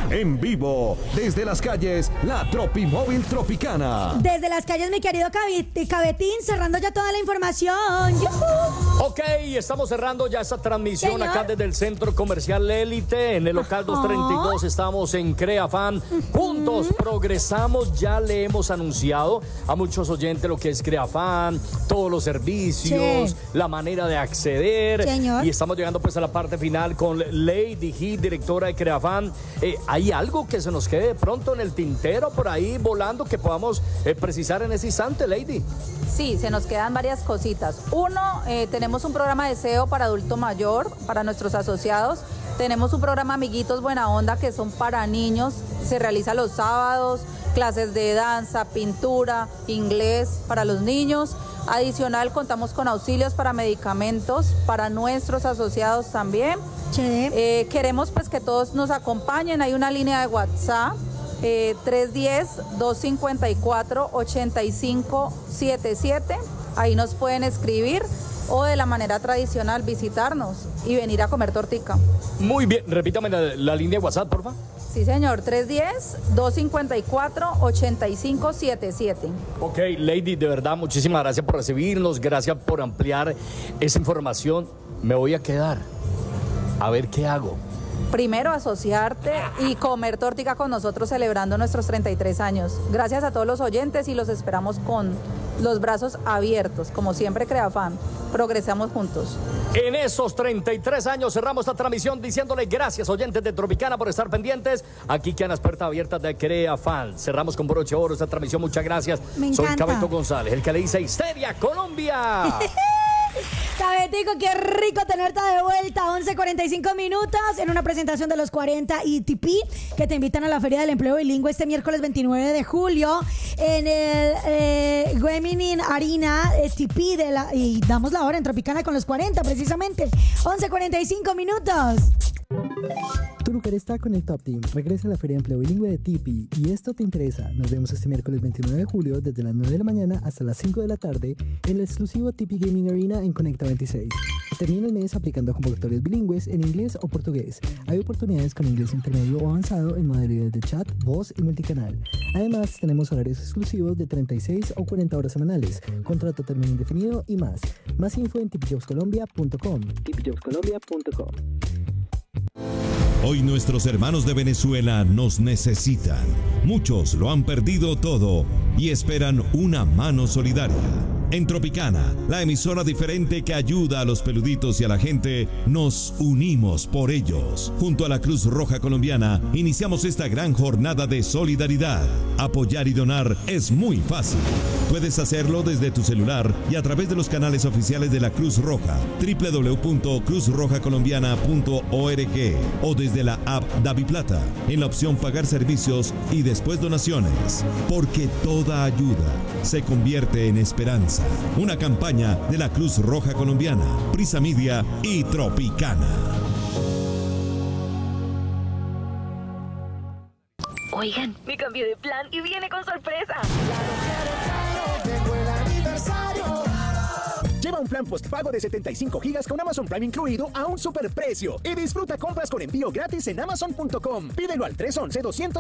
En vivo, desde las calles, la Tropimóvil Tropicana. Desde las calles, mi querido Cabetín, cerrando ya toda la información. ¡Yujú! Ok, estamos cerrando ya esta transmisión. Señor. Acá desde el Centro Comercial Élite, en el local 232, estamos en CreaFan. Juntos progresamos, ya le hemos anunciado a muchos oyentes lo que es CreaFan, todos los servicios, Sí. la manera de acceder. Señor. Y estamos llegando pues a la parte final con Lady G, directora de CreaFan. ¿Hay algo que se nos quede de pronto en el tintero por ahí volando que podamos precisar en ese instante, Lady? Sí, se nos quedan varias cositas. Uno, tenemos un programa de SEO para adulto mayor, para nuestros asociados. Tenemos un programa Amiguitos Buena Onda, que son para niños. Se realiza los sábados, clases de danza, pintura, inglés para los niños. Adicional, contamos con auxilios para medicamentos para nuestros asociados también. Chévere. Queremos pues que todos nos acompañen. Hay una línea de WhatsApp 310-254-8577. Ahí nos pueden escribir o de la manera tradicional visitarnos y venir a comer tortica. Muy bien, repítame la línea de WhatsApp, por favor. Sí, señor, 310-254-8577. Ok, Lady, de verdad, muchísimas gracias por recibirnos, gracias por ampliar esa información. Me voy a quedar a ver qué hago. Primero, asociarte y comer tortica con nosotros celebrando nuestros 33 años. Gracias a todos los oyentes y los esperamos con los brazos abiertos. Como siempre, CreaFan, progresamos juntos. En esos 33 años cerramos esta transmisión diciéndole gracias, oyentes de Tropicana, por estar pendientes. Aquí quedan las puertas abiertas de CreaFan. Cerramos con broche de oro esta transmisión. Muchas gracias. Me Soy encanta. Cabeto González, el que le dice Histeria Colombia. Cabetico, qué rico tenerte de vuelta. 11:45 minutos en una presentación de los 40 ITP que te invitan a la Feria del Empleo Bilingüe este miércoles 29 de julio en el Gemini Arena ITP y damos la hora en Tropicana con los 40 precisamente. 11:45 minutos. Tu lugar está con el Top Team. Regresa a la Feria de Empleo Bilingüe de Tipi y esto te interesa. Nos vemos este miércoles 29 de julio desde las 9 de la mañana hasta las 5 de la tarde en el exclusivo Tipi Gaming Arena en Conecta 26. Termina el mes aplicando convocatorias bilingües en inglés o portugués. Hay oportunidades con inglés intermedio o avanzado en modalidades de chat, voz y multicanal. Además, tenemos horarios exclusivos de 36 o 40 horas semanales, contrato término indefinido y más. Más info en tipijobscolombia.com. tipijobscolombia.com. Hoy nuestros hermanos de Venezuela nos necesitan. Muchos lo han perdido todo y esperan una mano solidaria. En Tropicana, la emisora diferente que ayuda a los peluditos y a la gente, nos unimos por ellos. Junto a la Cruz Roja Colombiana, iniciamos esta gran jornada de solidaridad. Apoyar y donar es muy fácil. Puedes hacerlo desde tu celular y a través de los canales oficiales de la Cruz Roja, www.cruzrojacolombiana.org o desde la app DaviPlata, en la opción Pagar servicios y después donaciones. Porque toda ayuda se convierte en esperanza. Una campaña de la Cruz Roja Colombiana, Prisa Media y Tropicana. Oigan, me cambié de plan y viene con sorpresa. Lleva un plan postpago de 75 gigas con Amazon Prime incluido a un superprecio y disfruta compras con envío gratis en Amazon.com. Pídelo al 311-200